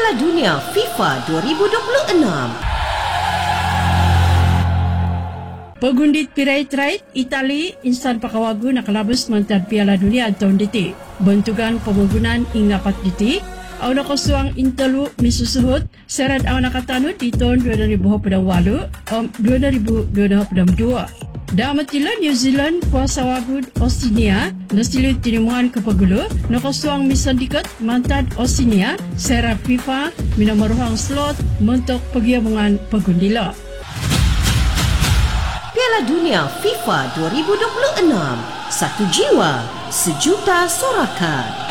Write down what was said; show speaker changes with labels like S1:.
S1: Piala Dunia FIFA 2026.
S2: Pagundit pirai-trait Itali insan pakawagu nakalabas mantan Piala Dunia tahun diti. Bentukan pembangunan ingapat diti. Au nakasuang intelu misusuhut serat au nakatanut di tahun 2028 2022. Damatila New Zealand kuasa wagud Oceania nasilu tinimuan kepagulo nakasuang misandikat mantan Oceania serat FIFA minamaruhang slot mentok pagiamungan pagundila.
S1: Piala Dunia FIFA 2026. Satu jiwa, sejuta sorakan.